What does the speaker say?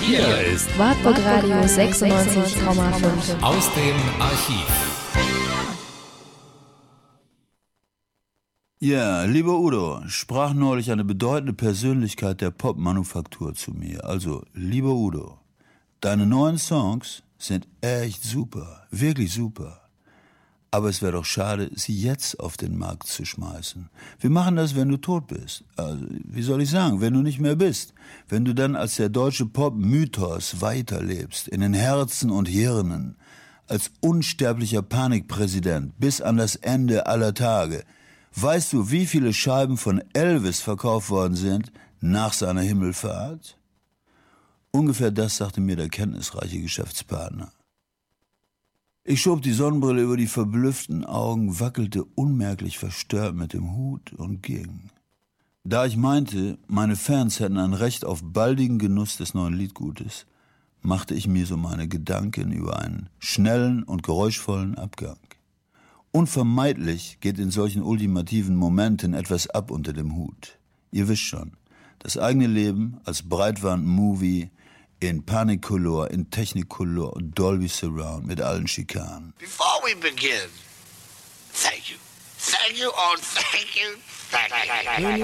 Hier ist Wartburg Radio 96,5 aus dem Archiv. Ja, lieber Udo, sprach neulich eine bedeutende Persönlichkeit der Popmanufaktur zu mir. Also, lieber Udo, deine neuen Songs sind echt super, wirklich super. Aber es wäre doch schade, sie jetzt auf den Markt zu schmeißen. Wir machen das, wenn du tot bist. Also, wie soll ich sagen, wenn du nicht mehr bist. Wenn du dann als der deutsche Pop-Mythos weiterlebst, in den Herzen und Hirnen, als unsterblicher Panikpräsident bis an das Ende aller Tage. Weißt du, wie viele Scheiben von Elvis verkauft worden sind nach seiner Himmelfahrt? Ungefähr das sagte mir der kenntnisreiche Geschäftspartner. Ich schob die Sonnenbrille über die verblüfften Augen, wackelte unmerklich verstört mit dem Hut und ging. Da ich meinte, meine Fans hätten ein Recht auf baldigen Genuss des neuen Liedgutes, machte ich mir so meine Gedanken über einen schnellen und geräuschvollen Abgang. Unvermeidlich geht in solchen ultimativen Momenten etwas ab unter dem Hut. Ihr wisst schon, das eigene Leben als Breitwand-Movie in Panikcolor, in Technicolor und Dolby Surround mit allen Schikanen. Before we begin, thank you. Thank you, oh, thank you. Thank you.